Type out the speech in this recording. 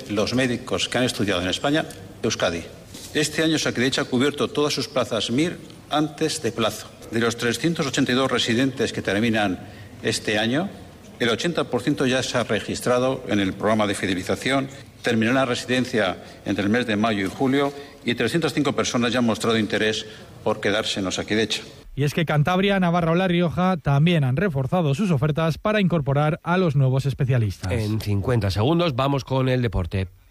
los médicos que han estudiado en España, Euskadi. Este año Osakidetza ha cubierto todas sus plazas MIR antes de plazo. De los 382 residentes que terminan este año, el 80% ya se ha registrado en el programa de fidelización, terminará la residencia entre el mes de mayo y julio y 305 personas ya han mostrado interés por quedarse en Osakidetza. Y es que Cantabria, Navarra o La Rioja también han reforzado sus ofertas para incorporar a los nuevos especialistas. En 50 segundos vamos con el deporte.